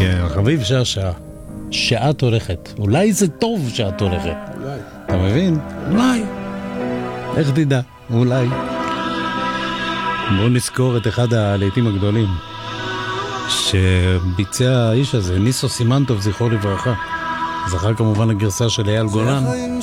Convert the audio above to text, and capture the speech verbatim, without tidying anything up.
כן, חביב שעה, שעת הולכת. אולי זה טוב שעת הולכת. אולי. אתה מבין? אולי. איך תדע? אולי. בואו נזכור את אחד הלהיטים הגדולים שביצע האיש הזה, ניסו סימנטוב, זכרו לברכה. זכר כמובן הגרסה של אייל גולן. זה החיים